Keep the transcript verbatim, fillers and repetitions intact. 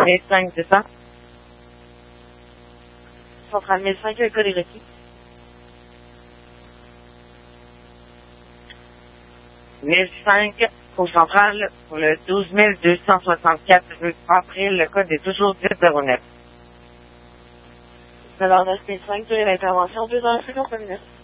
mille cinq, c'est ça? Centrale mille cinq, le code est requis. mille cinq pour centrale pour le douze mille deux cent soixante-quatre rue April. Le code est toujours dix zéro neuf. neuf mille cinq, durée d'intervention, deux heures cinquante minutes.